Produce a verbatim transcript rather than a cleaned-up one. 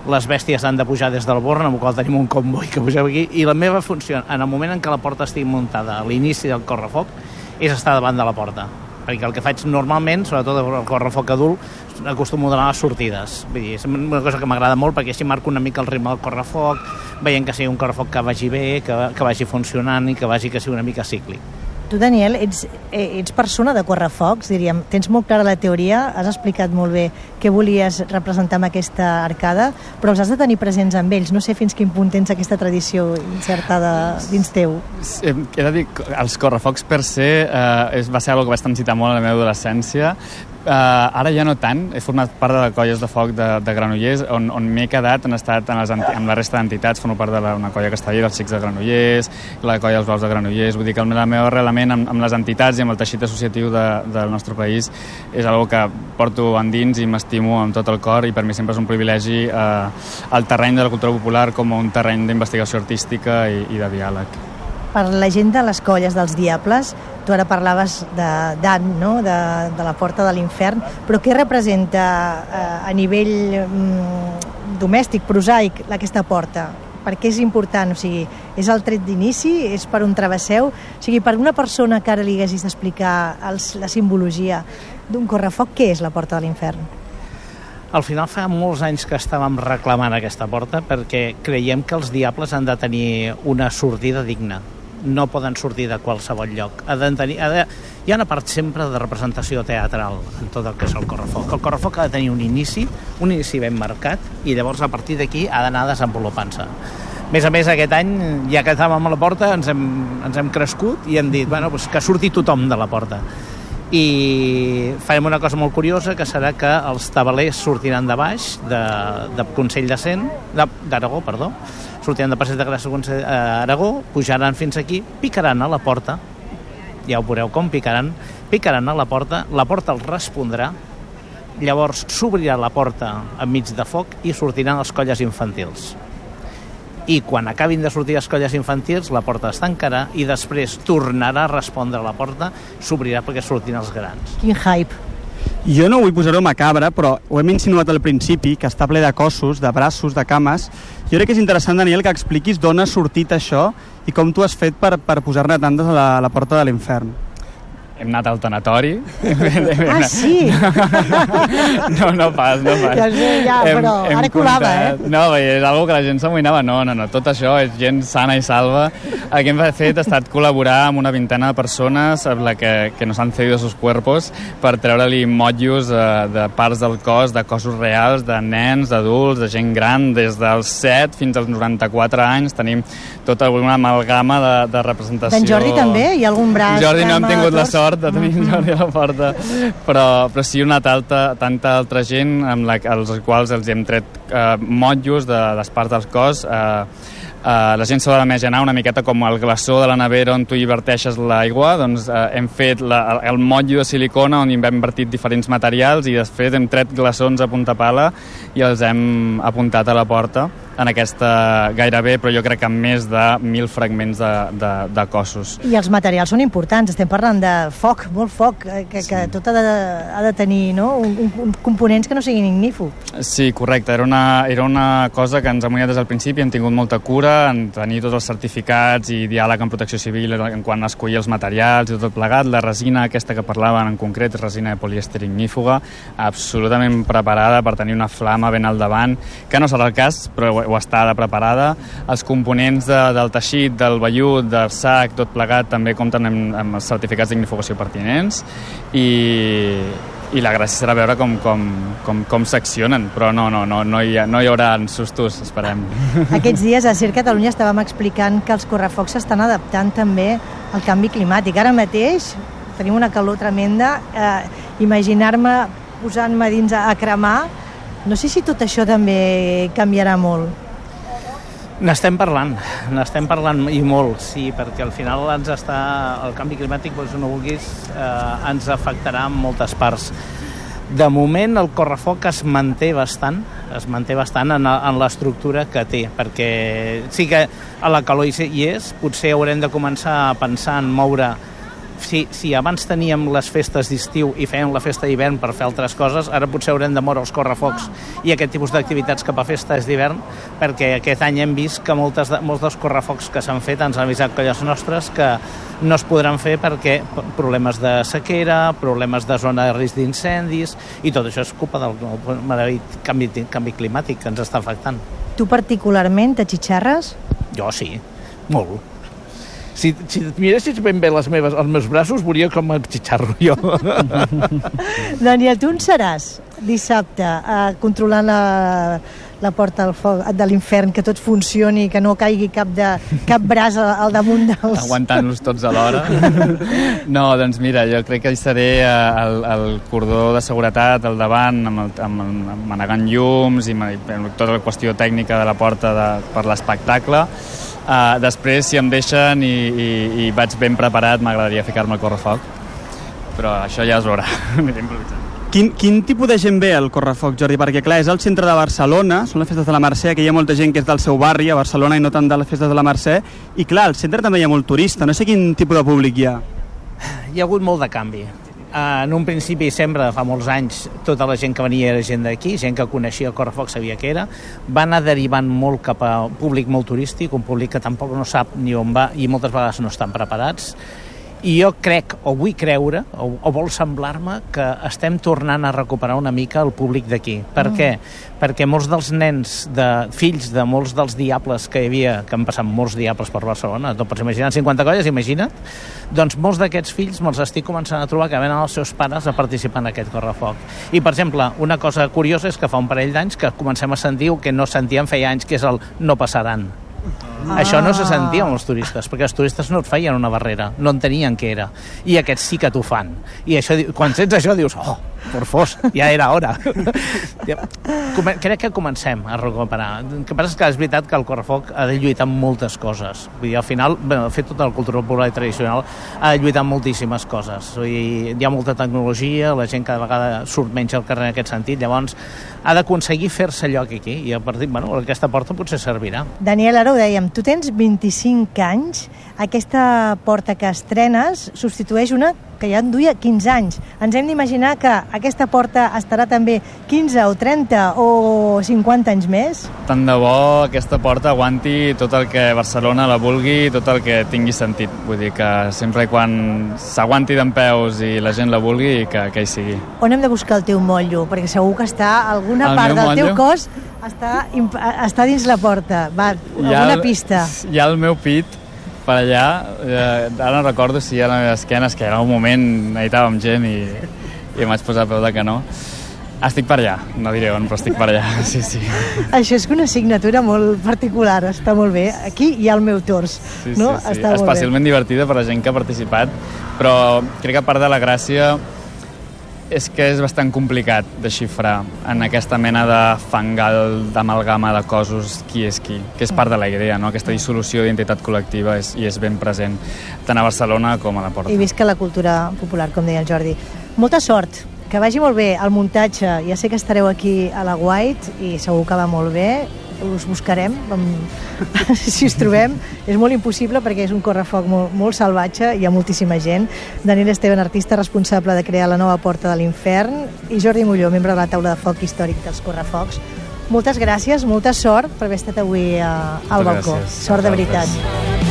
les bèsties han de pujar des del Born, amb el qual tenim un comboi que pugem aquí, i la meva funció, en el moment en què la porta estigui muntada a l'inici del correfoc, és estar davant de la porta. Perquè el que faig normalment, sobretot el correfoc adult, acostumo a donar les sortides. Vull dir, és una cosa que m'agrada molt, perquè així marco una mica el ritme del correfoc, veient que sigui un correfoc que vagi bé, que, que vagi funcionant i que vagi que sigui una mica cíclic. Tu, Daniel, ets, ets persona de correfocs, diríem. Tens molt clara la teoria, has explicat molt bé què volies representar amb aquesta arcada, però els has de tenir presents amb ells. No sé fins quin punt tens aquesta tradició insertada dins teu. He de dir, els correfocs per se eh, va ser una que vaig transitar molt a la meva adolescència. Uh, ara ja no tant, he format part de colles de foc de, de Granollers, on, on m'he quedat, han estat en les, amb la resta d'entitats, formo part de la, una colla que està allà, dels Xics de Granollers, la colla dels Blaus de Granollers, vull dir que el meu arrelament amb, amb les entitats i amb el teixit associatiu de, del nostre país és algo que porto endins i m'estimo amb tot el cor, i per mi sempre és un privilegi uh, el terreny de la cultura popular com un terreny d'investigació artística i, i de diàleg. Per la gent de les colles dels Diables, tu ara parlaves de Dan, no? de, de la porta de l'infern, però què representa eh, a nivell mm, domèstic, prosaic, aquesta porta? Per què és important? O sigui, és el tret d'inici? És per on travesseu? O sigui, per una persona que ara li haguessis d'explicar els, la simbologia d'un correfoc, què és la porta de l'infern? Al final fa molts anys que estàvem reclamant aquesta porta perquè creiem que els Diables han de tenir una sortida digna. No poden sortir de qualsevol lloc. Ha de tenir, ha de, hi ha una part sempre de representació teatral en tot el que és el correfoc. El correfoc ha de tenir un inici, un inici ben marcat, i llavors a partir d'aquí ha d'anar desenvolupant-se. A més a més, aquest any, ja que estàvem a la porta, ens hem, ens hem crescut i hem dit, bueno, doncs que surti tothom de la porta. I farem una cosa molt curiosa, que serà que els tabalers sortiran de baix, de, de Consell de Cent, d'Aragó, perdó, sortiran de Passeig de Gràcia a Aragó, pujaran fins aquí, picaran a la porta, ja ho veureu com picaran, picaran a la porta, la porta els respondrà, llavors s'obrirà la porta enmig de foc i sortiran les colles infantils. I quan acabin de sortir les colles infantils, la porta es tancarà i després tornarà a respondre a la porta, s'obrirà perquè sortin els grans. Quin hype! Jo no vull posar-ho macabre, però ho hem insinuat al principi, que està ple de cossos, de braços, de cames. Jo crec que és interessant, Daniel, que expliquis d'on ha sortit això i com tu has fet per, per posar-ne tantes a la, a la porta de l'infern. Hem anat al tanatori. Ah, sí? No, no pas, no pas. Ja, ja hem, però hem ara colava, eh? No, és algo que la gent s'amoïnava. No, no, no, tot això és gent sana i salva. El que hem fet ha estat col·laborar amb una vintena de persones amb la que, que nos han cedido sus cuerpos per treure-li motllos eh, de parts del cos, de cossos reals, de nens, d'adults, de gent gran, des dels set fins als noranta-quatre anys. Tenim tota una amalgama de, de representació. D'en Jordi també? Hi ha algun braç? Jordi no hem tingut la sort de tenir Jordi a la porta, però, però sí una tanta, tanta altra gent amb la, als quals els hem tret eh, motllos de les parts del cos. Eh, eh, la gent s'ha d'imaginar una miqueta com el glaçó de la nevera on tu hi verteixes l'aigua, doncs eh, hem fet la, el, el motllo de silicona on hi hem invertit diferents materials i després hem tret glaçons a punta pala i els hem apuntat a la porta en aquesta gairebé, però jo crec que amb més de mil fragments de, de, de cossos. I els materials són importants, estem parlant de foc, molt foc, que, sí. que tot ha de, ha de tenir no? un, un, components que no siguin ignífugs. Sí, correcte, era una, era una cosa que ens ha mullat des del principi, hem tingut molta cura en tenir tots els certificats i diàleg amb protecció civil en quant a escollir els materials i tot plegat. La resina aquesta que parlaven en concret és resina de polièster ignífuga, absolutament preparada per tenir una flama ben al davant, que no serà el cas, però ho està preparada. Els components de, del teixit, del vellut, del sac, tot plegat, també compten amb, amb els certificats d'ignifugació pertinents i, i la gràcia serà veure com, com, com, com s'accionen, però no, no, no, no, hi ha, no hi haurà sustos, esperem. Aquests dies a Circ Catalunya estàvem explicant que els correfocs s'estan adaptant també al canvi climàtic. Ara mateix tenim una calor tremenda, eh, imaginar-me posant-me dins a, a cremar, no sé si tot això també canviarà molt. N'estem parlant, n'estem parlant i molt, sí, perquè al final ens està, el canvi climàtic, doncs no vulguis, eh, ens afectarà en moltes parts. De moment el correfoc es manté bastant, es manté bastant en, en l'estructura que té, perquè sí que a la calor hi és, potser haurem de començar a pensar en moure si, si abans teníem les festes d'estiu i fèiem la festa d'hivern per fer altres coses, ara potser haurem de moure els correfocs i aquest tipus d'activitats cap a festes d'hivern, perquè aquest any hem vist que moltes de, molts dels correfocs que s'han fet ens han avisat colles nostres que no es podran fer perquè problemes de sequera, problemes de zona de risc d'incendis, i tot això és culpa del, del maleït canvi, canvi climàtic que ens està afectant. Tu particularment t'atxitxarres? Jo sí, molt. Si, si et miressis ben bé les meves, els meus braços, veuria com em xitxarro jo. Daniel, tu on seràs dissabte eh, controlant la, la porta del foc, de l'infern, que tot funcioni, que no caigui cap, de, cap braç al damunt dels... Aguantant-los tots alhora. No, doncs mira, jo crec que hi seré al, al cordó de seguretat al davant, amb, el, amb, amb manegant llums i amb tota la qüestió tècnica de la porta de, per l'espectacle. Uh, després, si em deixen i, i, i vaig ben preparat, m'agradaria ficar-me al correfoc, però això ja es veurà. Quin, quin tipus de gent ve al correfoc, Jordi? Perquè, clar, és al centre de Barcelona, són les festes de la Mercè, que hi ha molta gent que és del seu barri, a Barcelona, i no tant de les festes de la Mercè, i clar, al centre també hi ha molt turista, no sé quin tipus de públic hi ha. Hi ha hagut molt de canvi. En un principi, sempre, fa molts anys, tota la gent que venia era gent d'aquí, gent que coneixia el Correfoc, sabia què era. Va anar derivant molt cap a públic molt turístic, un públic que tampoc no sap ni on va i moltes vegades no estan preparats. I jo crec, o vull creure, o, o vol semblar-me, que estem tornant a recuperar una mica el públic d'aquí. Per mm. què? Perquè molts dels nens, de, fills de molts dels diables que hi havia, que han passat molts diables per Barcelona, no pots imaginar, cinquanta colles, imagina't, doncs molts d'aquests fills me'ls estic començant a trobar que venen els seus pares a participar en aquest correfoc. I, per exemple, una cosa curiosa és que fa un parell d'anys que comencem a sentir el que no sentíem feia anys, que és el no passaran. Ah. Això no se sentia amb els turistes, perquè els turistes no et feien una barrera, no entenien què era, i aquests sí que t'ho fan. I això, quan sents això dius, oh, por fos, ja era hora. Crec que comencem a recuperar. El que passa és que és veritat que el Correfoc ha de lluitar amb moltes coses. Vull dir, al final, bé, de fet, tota la cultura popular i tradicional ha de lluitar amb moltíssimes coses. Vull dir, hi ha molta tecnologia, la gent cada vegada surt menys al carrer en aquest sentit, llavors ha d'aconseguir fer-se lloc aquí, i a partir, bueno, aquesta porta potser servirà. Daniel, ara ho dèiem, tu tens vint-i-cinc anys, aquesta porta que estrenes substitueix una que ja en duia quinze anys. Ens hem d'imaginar que aquesta porta estarà també quinze o trenta o cinquanta anys més? Tant de bo aquesta porta aguanti tot el que Barcelona la vulgui, tot el que tingui sentit. Vull dir que sempre i quan s'aguanti dempeus i la gent la vulgui, que, que hi sigui. On hem de buscar el teu motllo? Perquè segur que està alguna el part del motllo? teu cos està, està dins la porta. Va, alguna el, pista. Hi ha el meu pit per allà, eh, ara no recordo si hi ha la meva esquena, és que en un moment necessitàvem gent i, i em vaig posar a peu de canó. Estic per allà, no diré on, però estic per allà, sí, sí. Això és una signatura molt particular, està molt bé. Aquí hi ha el meu tors, sí, no? Sí, sí. Està molt especialment bé. Divertida per la gent que ha participat, però crec que part de la gràcia és que és bastant complicat de xifrar en aquesta mena de fangal, d'amalgama de cossos, qui és qui, que és part de la idea, no? Aquesta dissolució d'identitat col·lectiva és, i és ben present tant a Barcelona com a la Porta. I visca la cultura popular, com deia el Jordi. Molta sort, que vagi molt bé el muntatge. Ja sé que estareu aquí a la White i segur que va molt bé. Us buscarem, si us trobem. És molt impossible perquè és un correfoc molt, molt salvatge, hi ha moltíssima gent. Daniel Esteban, artista responsable de crear la nova Porta de l'Infern, i Jordi Molló, membre de la taula de foc històric dels correfocs. Moltes gràcies, molta sort per haver estat avui a, al balcó. Gràcies. Sort de veritat.